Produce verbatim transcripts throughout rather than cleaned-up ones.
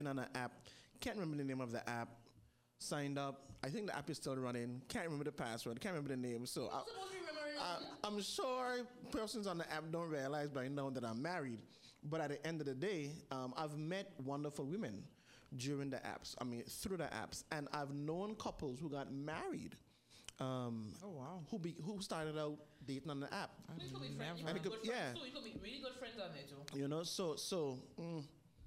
on an app. Can't remember the name of the app. Signed up. I think the app is still running. Can't remember the password. Can't remember the name. So I, I, I'm sure persons on the app don't realize by now that I'm married. But at the end of the day, um, I've met wonderful women during the apps. I mean, through the apps, and I've known couples who got married. Um, oh wow! Who be who started out dating on the app? We could be friends. And it could, yeah. So we could be really good friends on there too. You know, so so mm,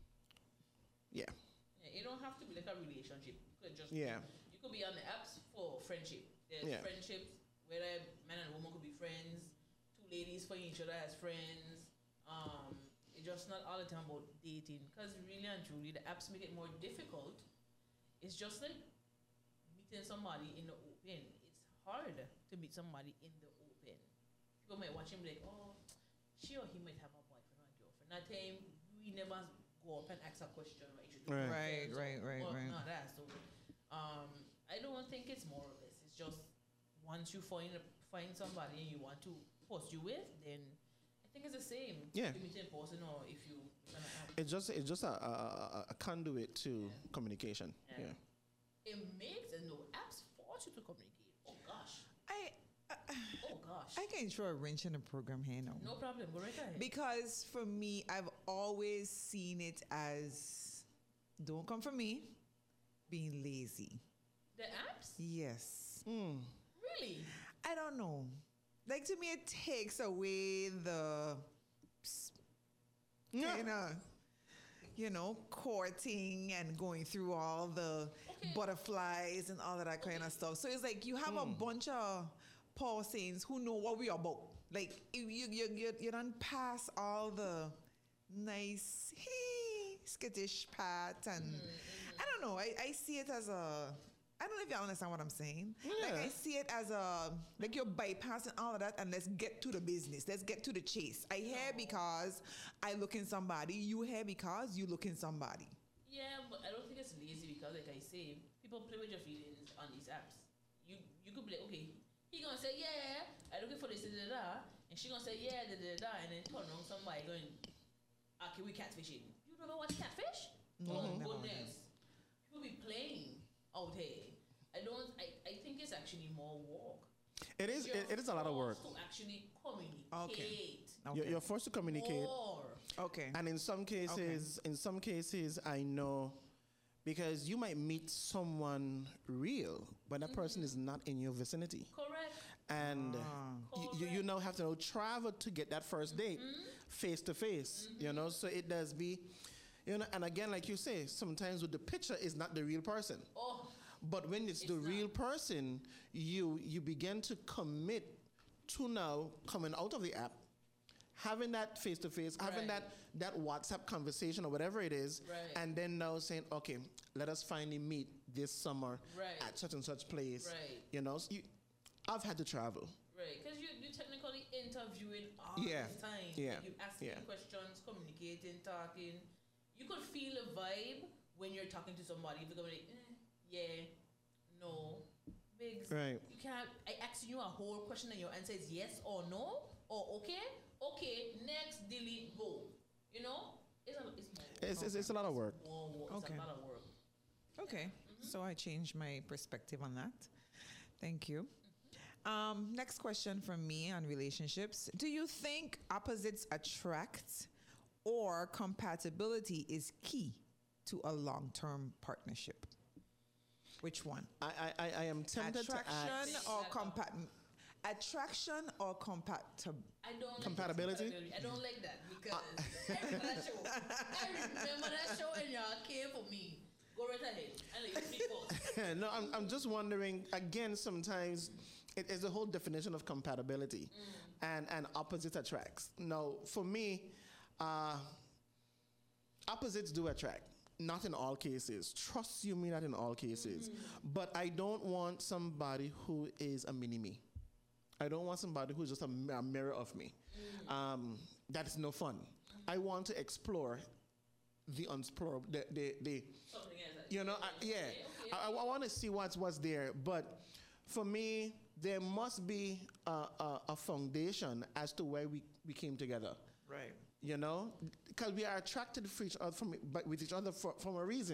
yeah. Yeah, it don't have to be like a relationship. You could just yeah. You could be on the apps for friendship. There's yeah. friendships where man and woman could be friends. Two ladies finding each other as friends. Um, it's just not all the time about dating, because really and truly the apps make it more difficult. It's just like meeting somebody in the open. It's hard to meet somebody in the open. People might watch him like, oh, she or he might have a boyfriend or a girlfriend. That time we never go up and ask a question or introduce right, right, right, right, right. Not that. So, um, I don't think it's more or less. It's just once you find a, find somebody and you want to post you with, then I think it's the same. Yeah. If you meet in person or if you. It's just it's just a, a, a conduit to yeah. communication. Yeah. yeah. It makes and no apps force you to communicate. Oh gosh. I. Uh, oh gosh. I can throw a wrench in the program here now. No problem. Go right ahead. Because for me, I've always seen it as don't come for me, being lazy. The apps? Yes. Mm. Really? I don't know. Like, to me, it takes away the yeah. kind of, you know, courting and going through all the okay. butterflies and all of that kind okay. of stuff. So it's like you have mm. a bunch of Paul Saints who know what we are about. Like, you you you you, you don't pass all the nice, hey, skittish part. And mm-hmm. I don't know. I, I see it as a... I don't know if y'all understand what I'm saying. Yeah. Like, I see it as a, like, you're bypassing all of that and let's get to the business. Let's get to the chase. I hear because I look in somebody. You hear because you look in somebody. Yeah, but I don't think it's lazy because, like I say, people play with your feelings on these apps. You you could be like, okay, he gonna say, yeah, I'm looking for this, da, da, da, and she gonna say, yeah, da, da, da, and then turn on somebody going, okay, we catfishing. You don't know what's catfish? No, oh, never goodness. People be playing out here. I don't. I, I think it's actually more work. It is. It, it is a lot of work. To actually communicate. Okay. okay. You're, you're forced to communicate. More. Okay. And in some cases, okay. in some cases, I know, because you might meet someone real, but that mm-hmm. person is not in your vicinity. Correct. And ah. you, you now have to know, travel to get that first date, face to face. You know, so it does be, you know. And again, like you say, sometimes with the picture is not the real person. Oh. But when it's, it's the not. real person, you you begin to commit to now coming out of the app, having that face to face, having that that WhatsApp conversation or whatever it is, right. and then now saying, okay, let us finally meet this summer right. at such and such place. Right. You know, so you, I've had to travel. Right, because you you're technically interviewing all yeah. the time. Yeah. You're asking yeah. questions, communicating, talking. You could feel a vibe when you're talking to somebody. You're like, eh, yeah, no, Biggs. Right. You can't. I ask you a whole question and your answer is yes or no or okay. Okay, next, delete, go. You know, it's a it's more work. It's, it's, it's a lot of work. It's, more work. It's okay. a lot of work. Okay, mm-hmm. so I changed my perspective on that. Thank you. Mm-hmm. Um, next question from me on relationships: do you think opposites attract, or compatibility is key to a long-term partnership? Which one? I I, I am tempted Attraction to ask or compat Attraction or compatibility? I don't like compatibility. I don't like that because I remember that show. I remember that show and y'all came for me. Go right ahead. I let you speak first. No, I'm I'm just wondering again. Sometimes it is a whole definition of compatibility, mm. and and opposite attracts. Now, for me, uh, opposites do attract. Not in all cases. Trust you me, not in all cases. Mm-hmm. But I don't want somebody who is a mini-me. I don't want somebody who's just a, a mirror of me. Mm-hmm. Um, that's no fun. Mm-hmm. I want to explore the unexplorable. The, the, the, you know, I, yeah. Okay, okay. I, I want to see what's, what's there. But for me, there must be a, a, a foundation as to why we, we came together. Right. You know, because we are attracted for each other from but with each other for, from a reason.